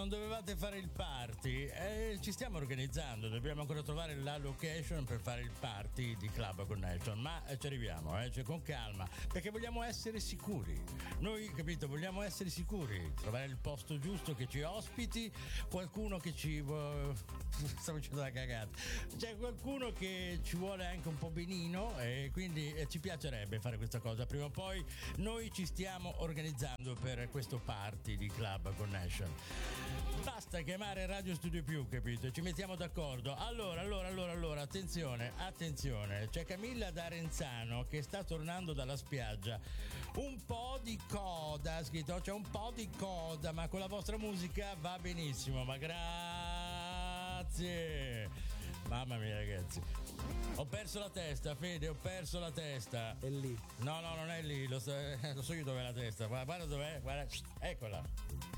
non dovevate fare il party? Ci stiamo organizzando, dobbiamo ancora trovare la location per fare il party di Club Connection, ma ci arriviamo, cioè, con calma, perché vogliamo essere sicuri. Noi, capito, vogliamo essere sicuri, trovare il posto giusto che ci ospiti, qualcuno che ci stavo dicendo la cagata. C'è qualcuno che ci vuole anche un po' benino e quindi ci piacerebbe fare questa cosa. Prima o poi noi ci stiamo organizzando per questo party di Club Connection. Basta chiamare Radio Studio Più, capito? Ci mettiamo d'accordo. Allora, attenzione. C'è Camilla da Renzano che sta tornando dalla spiaggia. Un po' di coda, ha scritto, c'è un po' di coda, ma con la vostra musica va benissimo. Ma grazie. Mamma mia, ragazzi. Ho perso la testa, Fede, ho perso la testa. È lì. No, non è lì, lo so io dov'è la testa. Guarda dov'è, guarda, eccola.